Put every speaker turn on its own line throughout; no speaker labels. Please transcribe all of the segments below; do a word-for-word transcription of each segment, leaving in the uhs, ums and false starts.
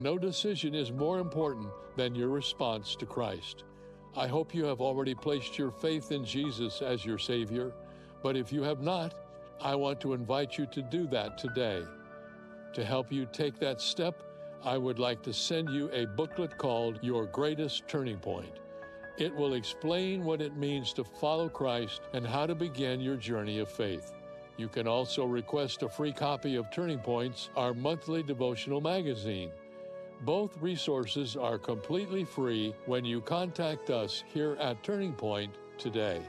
No decision is more important than your response to Christ. I hope you have already placed your faith in Jesus as your Savior, but if you have not, I want to invite you to do that today. To help you take that step, I would like to send you a booklet called Your Greatest Turning Point. It will explain what it means to follow Christ and how to begin your journey of faith. You can also request a free copy of Turning Points, our monthly devotional magazine. Both resources are completely free when you contact us here at Turning Point today.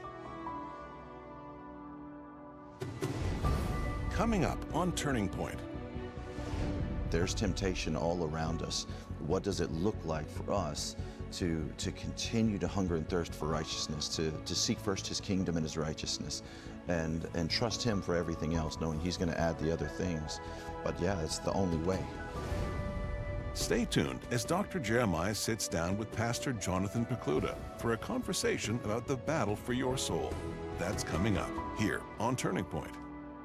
Coming up on Turning Point.
There's temptation all around us. What does it look like for us to, to continue to hunger and thirst for righteousness, to, to seek first His kingdom and His righteousness, and, and trust Him for everything else, knowing He's going to add the other things. But yeah, it's the only way.
Stay tuned as Doctor Jeremiah sits down with Pastor Jonathan Pokluda for a conversation about the battle for your soul. That's coming up here on Turning Point.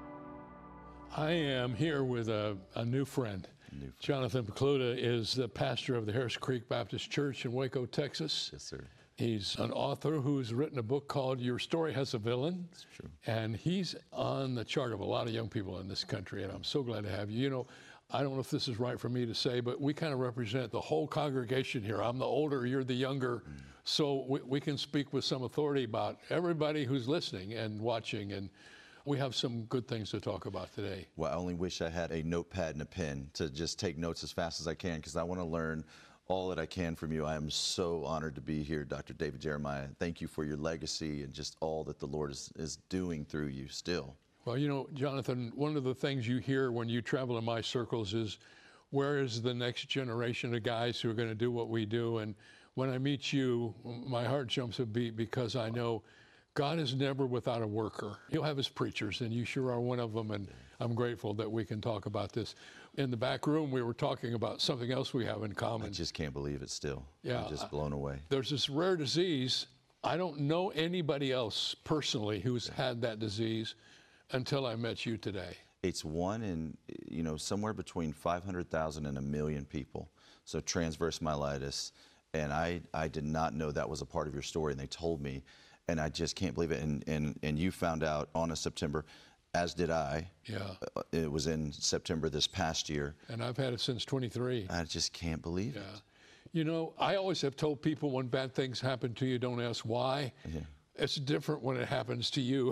I am here with a, a new friend. New friend. Jonathan Pokluda is the pastor of the Harris Creek Baptist Church in Waco, Texas.
Yes, sir.
He's an author who's written a book called Your Story Has a Villain.
That's true. And
he's on the chart of a lot of young people in this country, and I'm so glad to have you. You know, I don't know if this is right for me to say, but we kind of represent the whole congregation here. I'm the older, you're the younger, mm. so we, we can speak with some authority about everybody who's listening and watching, and we have some good things to talk about today.
Well, I only wish I had a notepad and a pen to just take notes as fast as I can, because I want to learn all that I can from you. I am so honored to be here, Doctor David Jeremiah. Thank you for your legacy and just all that the Lord is, is doing through you still.
Well, you know, Jonathan, one of the things you hear when you travel in my circles is, where is the next generation of guys who are going to do what we do? And when I meet you, my heart jumps a beat, because I know God is never without a worker. He'll have His preachers, and you sure are one of them, and I'm grateful that we can talk about this. In the back room, we were talking about something else we have in common.
I just can't believe it still.
Yeah,
I'm just blown away.
There's this rare disease. I don't know anybody else personally who's had that disease until I met you today.
It's one in, you know, somewhere between five hundred thousand and a million people. So transverse myelitis. And I, I did not know that was a part of your story, and they told me, and I just can't believe it. And, and, and you found out on a September, as did I.
Yeah.
It was in September this past year.
And I've had it since twenty-three.
I just can't believe
yeah.
it.
You know, I always have told people, when bad things happen to you, don't ask why.
Yeah.
It's different when it happens to you.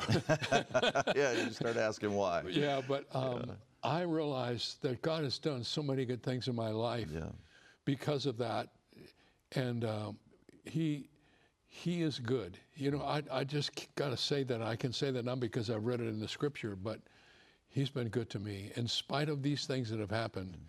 Yeah, you start asking why.
Yeah, but um, yeah. I realized that God has done so many good things in my life
yeah.
because of that. And um, he he is good. You know, I, I just got to say that. I can say that not because I've read it in the Scripture, but He's been good to me. In spite of these things that have happened, mm.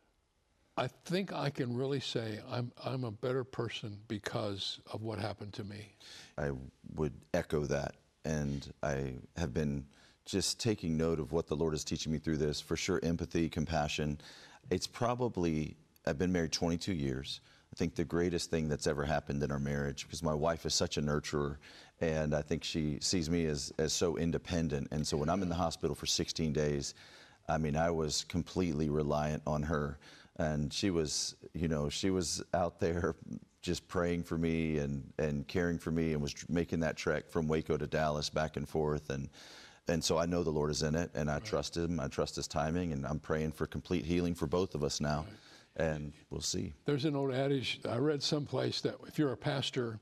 I think I can really say I'm I'm a better person because of what happened to me.
I would echo that, and I have been just taking note of what the Lord is teaching me through this. For sure, empathy, compassion. It's probably, I've been married twenty-two years. I think the greatest thing that's ever happened in our marriage, because my wife is such a nurturer, and I think she sees me as, as so independent. And so when I'm in the hospital for sixteen days, I mean, I was completely reliant on her. And she was, you know, she was out there just praying for me and, and caring for me, and was making that trek from Waco to Dallas back and forth. And and so I know the Lord is in it, and I right. trust Him. I trust His timing, and I'm praying for complete healing for both of us now. Right. And we'll see.
There's an old adage I read someplace that if you're a pastor,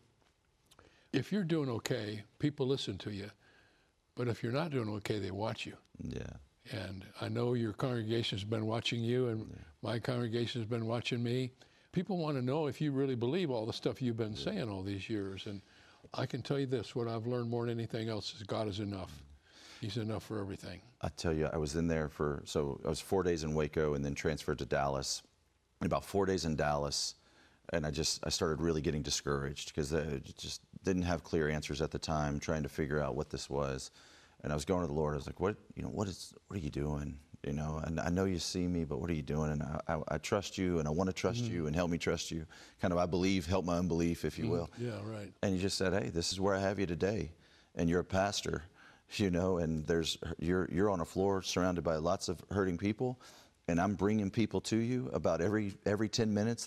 if you're doing okay, people listen to you. But if you're not doing okay, they watch you.
Yeah.
And I know your congregation's been watching you, and yeah. my congregation's been watching me. People want to know if you really believe all the stuff you've been yeah. saying all these years. And I can tell you this, what I've learned more than anything else is God is enough. He's enough for everything.
I tell you, I was in there for, so I was four days in Waco and then transferred to Dallas. And about four days in Dallas, and I just, I started really getting discouraged, because I just didn't have clear answers at the time, trying to figure out what this was. And I was going to the Lord. I was like, "What, you know, what is, what are you doing? You know, and I know you see me, but what are you doing? And I, I, I trust you, and I want to trust mm. you, and help me trust you. Kind of, I believe, help my unbelief, if you
mm.
will."
Yeah, right.
And He just said, "Hey, this is where I have you today, and you're a pastor, you know, and there's, you're, you're on a floor surrounded by lots of hurting people, and I'm bringing people to you about every every ten minutes